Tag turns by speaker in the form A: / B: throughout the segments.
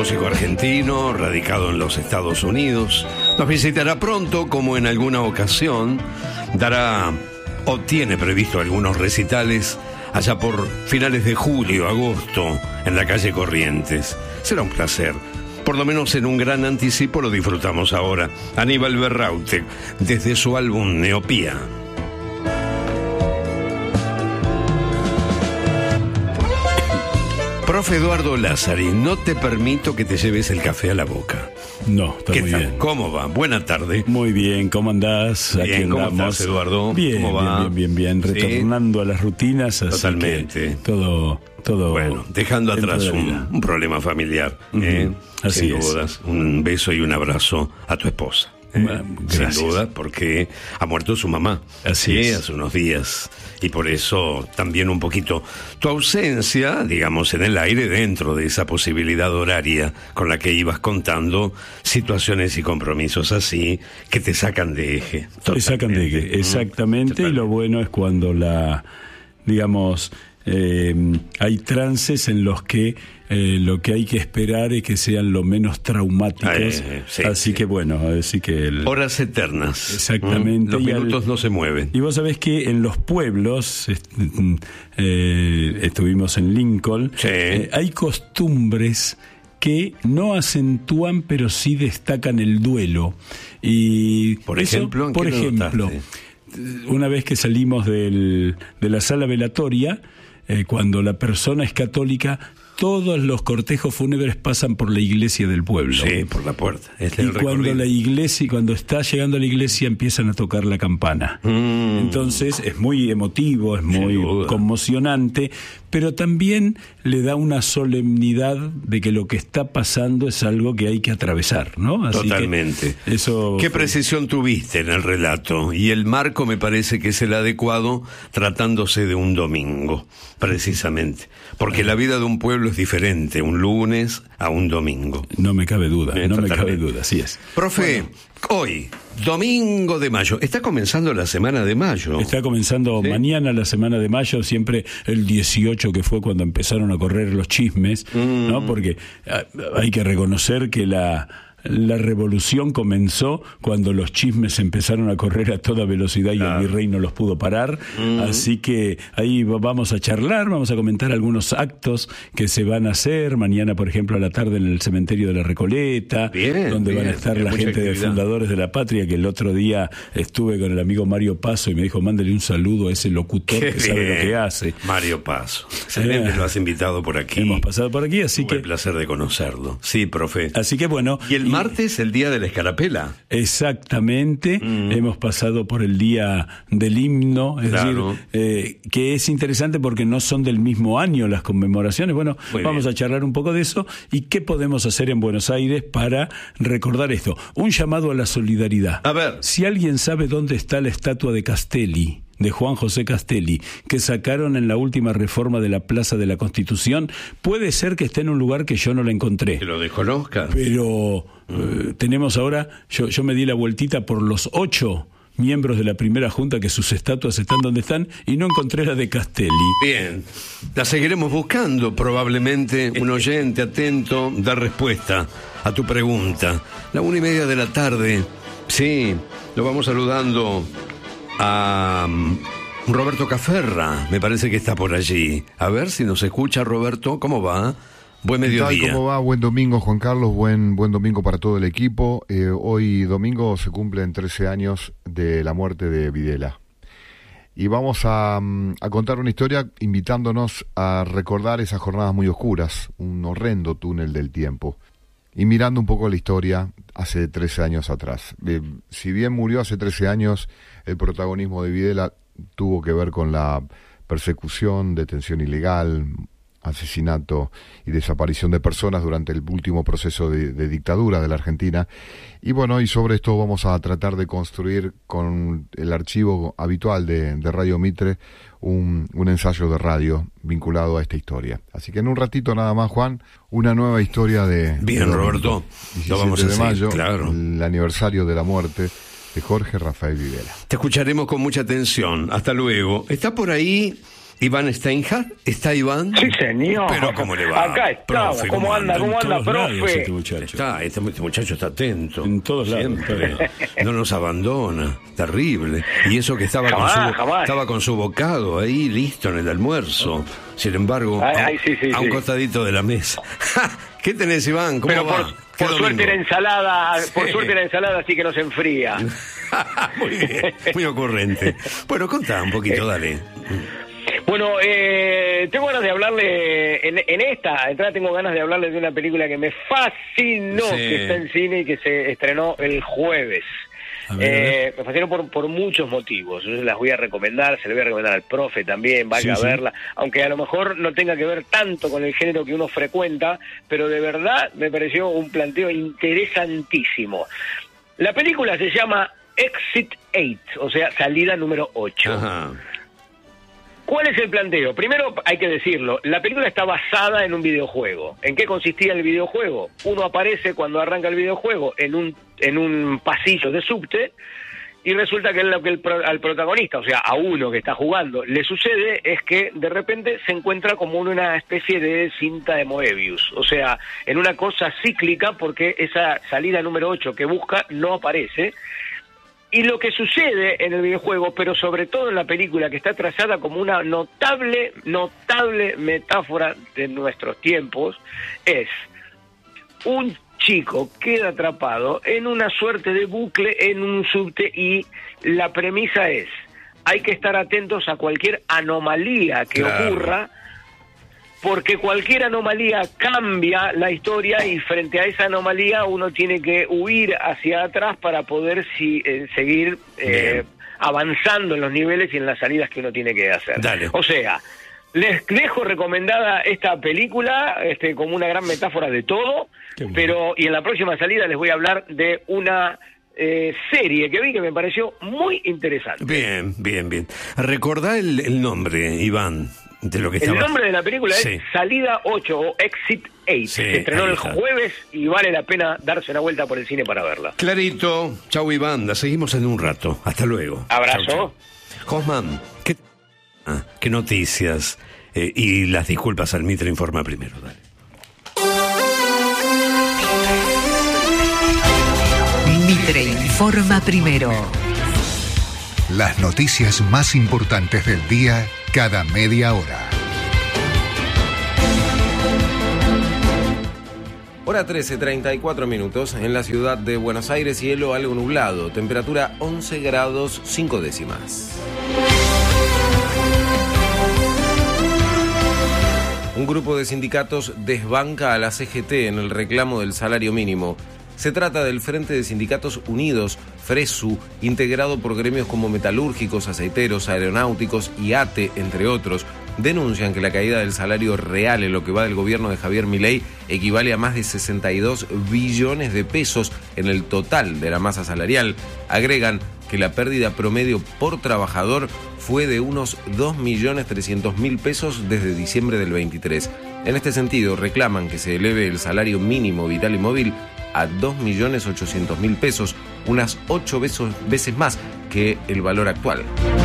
A: músico argentino, radicado en los Estados Unidos. Nos visitará pronto, como en alguna ocasión. Dará o tiene previsto algunos recitales allá por finales de julio, agosto, en la calle Corrientes. Será un placer. Por lo menos en un gran anticipo lo disfrutamos ahora. Aníbal Berraute, desde su álbum Neopía. Profe Eduardo Lázari, no te permito que te lleves el café a la boca.
B: No, está muy bien.
A: ¿Cómo va? Buena tarde.
B: Muy bien, ¿cómo andás?
A: Bien,
B: aquí
A: ¿cómo
B: andamos.
A: estás, Eduardo?
B: Bien,
A: ¿Cómo va?
B: bien.
A: ¿Sí?
B: Retornando a las rutinas, así
A: Totalmente.
B: que todo.
A: Bueno, dejando atrás un problema familiar.
B: Así
A: sin dudas. Un beso y un abrazo a tu esposa. Sin duda, porque ha muerto su mamá.
B: Así es.
A: Hace unos días. Y por eso también un poquito tu ausencia, digamos, en el aire, dentro de esa posibilidad horaria con la que ibas contando situaciones y compromisos así que te sacan de eje.
B: Te sacan de eje, exactamente.
A: Totalmente.
B: Y lo bueno es cuando hay trances en los que lo que hay que esperar es que sean lo menos traumáticos. Así que
A: horas eternas.
B: Exactamente.
A: Los minutos no se mueven.
B: Y vos sabés que en los pueblos, estuvimos en Lincoln, hay costumbres que no acentúan, pero sí destacan el duelo. Y
A: por ejemplo,
B: una vez que salimos de la sala velatoria, cuando la persona es católica, todos los cortejos fúnebres pasan por la iglesia del pueblo. Sí,
A: por la puerta.
B: Cuando está llegando a la iglesia empiezan a tocar la campana. Entonces es muy emotivo, es muy conmocionante, pero también le da una solemnidad de que lo que está pasando es algo que hay que atravesar, ¿no? Así totalmente.
A: ¿Qué precisión tuviste en el relato? Y el marco me parece que es el adecuado, tratándose de un domingo, precisamente. Porque la vida de un pueblo es diferente, un lunes a un domingo.
B: No me cabe duda, así es.
A: Profe, hoy, domingo de mayo, está comenzando la semana de mayo.
B: Está comenzando mañana la semana de mayo, siempre el 18, que fue cuando empezaron a correr los chismes, ¿no? Porque hay que reconocer que la revolución comenzó cuando los chismes empezaron a correr a toda velocidad y el virrey no los pudo parar. Así que ahí vamos a charlar, vamos a comentar algunos actos que se van a hacer mañana, por ejemplo, a la tarde en el cementerio de la Recoleta, donde van a estar la gente de Fundadores de la Patria, que el otro día estuve con el amigo Mario Paso y me dijo, mándale un saludo a ese locutor que sabe lo que hace.
A: Mario Paso, excelente, lo has invitado por aquí.
B: Hemos pasado por aquí, así que...
A: el placer de conocerlo. Sí, profe.
B: Así que bueno...
A: Y el martes, el día de la escarapela.
B: Exactamente. Hemos pasado por el día del himno, es decir, que es interesante porque no son del mismo año las conmemoraciones. Bueno, vamos a charlar un poco de eso y qué podemos hacer en Buenos Aires para recordar esto. Un llamado a la solidaridad.
A: A ver.
B: Si alguien sabe dónde está la estatua de Castelli, de Juan José Castelli, que sacaron en la última reforma de la Plaza de la Constitución, puede ser que esté en un lugar que yo no la encontré.
A: Que lo desconozca.
B: Pero tenemos ahora, yo me di la vueltita por los 8 miembros de la primera junta que sus estatuas están donde están y no encontré la de Castelli.
A: Bien, la seguiremos buscando. Probablemente un oyente atento da respuesta a tu pregunta. 1:30 de la tarde. Sí, lo vamos saludando a Roberto Caferra, me parece que está por allí. A ver si nos escucha, Roberto. ¿Cómo va? Buen mediodía.
C: ¿Cómo va? Buen domingo, Juan Carlos. Buen domingo para todo el equipo. Hoy domingo se cumplen 13 años de la muerte de Videla. Y vamos a contar una historia invitándonos a recordar esas jornadas muy oscuras, un horrendo túnel del tiempo. Y mirando un poco la historia hace 13 años atrás. Si bien murió hace 13 años, el protagonismo de Videla tuvo que ver con la persecución, detención ilegal, asesinato y desaparición de personas durante el último proceso de dictadura de la Argentina. Y bueno, y sobre esto vamos a tratar de construir con el archivo habitual de Radio Mitre un ensayo de radio vinculado a esta historia. Así que en un ratito nada más, Juan, una nueva historia de...
A: Bien, Roberto, lo vamos a hacer,
C: de mayo,
A: claro.
C: El aniversario de la muerte de Jorge Rafael Videla.
A: Te escucharemos con mucha atención. Hasta luego. Está por ahí Iván Steinhardt, ¿está Iván?
D: Sí, señor.
A: Pero ¿cómo le va?
D: Acá estamos.
A: Profe,
D: ¿Cómo anda, profe?
A: Este muchacho está atento.
B: En todos lados.
A: Siempre. No nos abandona. Terrible. Y eso que estaba con su bocado ahí, listo en el almuerzo. Sin embargo, a un costadito de la mesa. ¿Qué tenés, Iván? ¿Cómo va?
D: Por suerte la ensalada, sí que no se enfría.
A: Muy bien, muy ocurrente. Bueno, contá un poquito, dale.
D: Bueno, tengo ganas de hablarle, en esta entrada tengo ganas de hablarle de una película que me fascinó, que está en cine y que se estrenó el jueves. Me fascinó por muchos motivos. Yo se las voy a recomendar, se le voy a recomendar al profe también, vaya a verla, aunque a lo mejor no tenga que ver tanto con el género que uno frecuenta, pero de verdad me pareció un planteo interesantísimo. La película se llama Exit 8, o sea, salida número 8. Ajá. ¿Cuál es el planteo? Primero hay que decirlo, la película está basada en un videojuego. ¿En qué consistía el videojuego? Uno aparece cuando arranca el videojuego en un pasillo de subte y resulta que al protagonista, o sea, a uno que está jugando, le sucede es que de repente se encuentra como en una especie de cinta de Moebius, o sea, en una cosa cíclica porque esa salida número 8 que busca no aparece. Y lo que sucede en el videojuego, pero sobre todo en la película, que está trazada como una notable metáfora de nuestros tiempos, es un chico queda atrapado en una suerte de bucle en un subte y la premisa es, hay que estar atentos a cualquier anomalía que ocurra, porque cualquier anomalía cambia la historia y frente a esa anomalía uno tiene que huir hacia atrás para poder seguir avanzando en los niveles y en las salidas que uno tiene que hacer. Dale. O sea, les dejo recomendada esta película como una gran metáfora de todo, y en la próxima salida les voy a hablar de una serie que vi que me pareció muy interesante.
A: Bien. Recordá el nombre, Iván. El
D: nombre de la película es Salida 8 o Exit 8. Se estrenó el jueves y vale la pena darse una vuelta por el cine para verla.
A: Clarito. Chau, Iván. La seguimos en un rato. Hasta luego.
D: Abrazo.
A: Josman, ¿qué noticias? Y las disculpas al Mitre Informa primero. Dale.
E: Mitre Informa primero.
F: Las noticias más importantes del día cada media hora.
G: Hora 13:34 minutos en la ciudad de Buenos Aires, cielo algo nublado, temperatura 11 grados 5 décimas. Un grupo de sindicatos desbanca a la CGT en el reclamo del salario mínimo. Se trata del Frente de Sindicatos Unidos, FRESU, integrado por gremios como metalúrgicos, aceiteros, aeronáuticos y ATE, entre otros. Denuncian que la caída del salario real en lo que va del gobierno de Javier Milei equivale a más de 62 billones de pesos en el total de la masa salarial. Agregan que la pérdida promedio por trabajador fue de unos 2.300.000 pesos desde diciembre del 23. En este sentido, reclaman que se eleve el salario mínimo vital y móvil a 2.800.000 pesos, unas 8 veces más que el valor actual.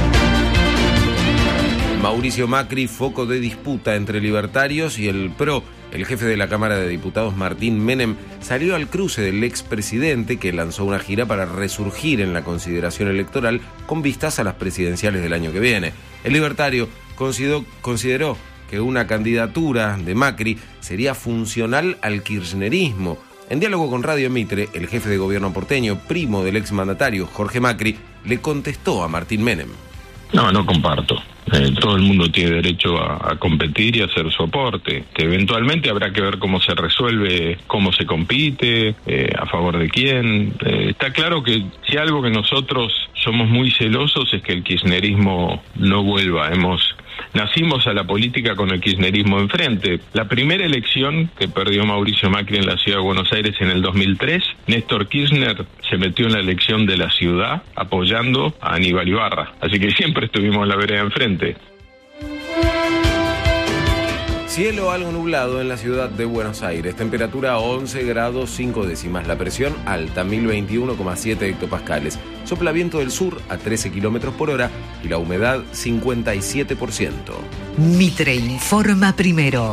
G: Mauricio Macri, foco de disputa entre libertarios y el PRO. El jefe de la Cámara de Diputados, Martín Menem, salió al cruce del expresidente que lanzó una gira para resurgir en la consideración electoral con vistas a las presidenciales del año que viene. El libertario consideró que una candidatura de Macri sería funcional al kirchnerismo. En diálogo con Radio Mitre, el jefe de gobierno porteño, primo del exmandatario Jorge Macri, le contestó a Martín Menem.
H: No comparto. Todo el mundo tiene derecho a competir y a hacer su aporte. Que eventualmente habrá que ver cómo se resuelve, cómo se compite, a favor de quién. Está claro que si algo que nosotros somos muy celosos es que el kirchnerismo no vuelva. Nacimos a la política con el kirchnerismo enfrente. La primera elección que perdió Mauricio Macri en la ciudad de Buenos Aires en el 2003, Néstor Kirchner se metió en la elección de la ciudad apoyando a Aníbal Ibarra. Así que siempre estuvimos en la vereda enfrente.
G: Cielo algo nublado en la ciudad de Buenos Aires. Temperatura 11 grados 5 décimas. La presión alta, 1021,7 hectopascales. Sopla viento del sur a 13 kilómetros por hora y la humedad 57%.
E: Mitre informa primero.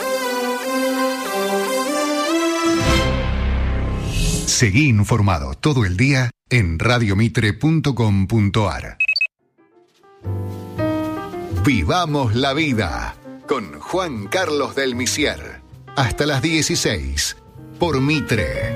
F: Seguí informado todo el día en radiomitre.com.ar. Vivamos la vida con Juan Carlos del Misier. Hasta las 16 por Mitre.